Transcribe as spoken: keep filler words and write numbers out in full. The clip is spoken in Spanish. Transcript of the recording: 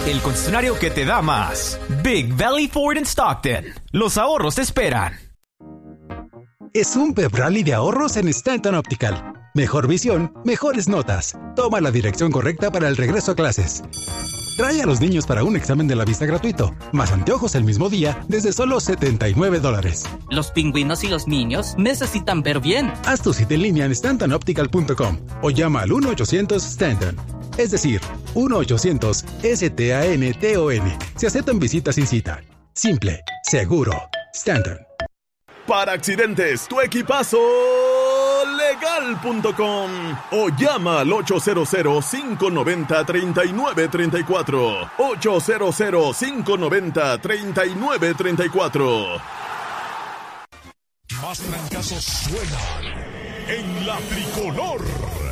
el concesionario que te da más. Big Valley Ford en Stockton. Los ahorros te esperan. Es un pep rally de ahorros en Stanton Optical. Mejor visión, mejores notas. Toma la dirección correcta para el regreso a clases. Trae a los niños para un examen de la vista gratuito, más anteojos el mismo día desde solo setenta y nueve dólares. Los pingüinos y los niños necesitan ver bien. Haz tu cita en línea en stanton optical punto com o llama al uno ochocientos Stanton. Es decir, uno ochocientos S T A N T O N. Se aceptan visitas sin cita. Simple, seguro. Stanton. Para accidentes, tu equipazo legal punto com o llama al ocho cero cero, cinco nueve cero, tres nueve tres cuatro. ocho cero cero, cinco nueve cero, tres nueve tres cuatro. Más trancazos suenan en la tricolor.